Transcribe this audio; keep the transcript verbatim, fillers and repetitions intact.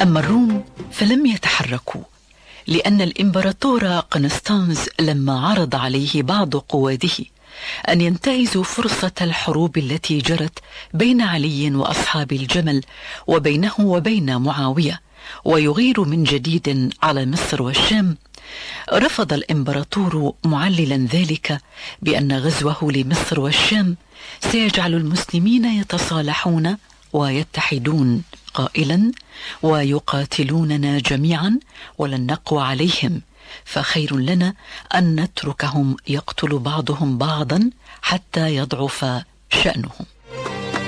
أما الروم فلم يتحركوا، لأن الإمبراطور قنسطنز لما عرض عليه بعض قواده أن ينتهزوا فرصة الحروب التي جرت بين علي وأصحاب الجمل وبينه وبين معاوية ويغير من جديد على مصر والشام، رفض الإمبراطور معللا ذلك بأن غزوه لمصر والشام سيجعل المسلمين يتصالحون ويتحدون، قائلا: ويقاتلوننا جميعا ولن نقوى عليهم، فخير لنا أن نتركهم يقتل بعضهم بعضا حتى يضعف شأنهم.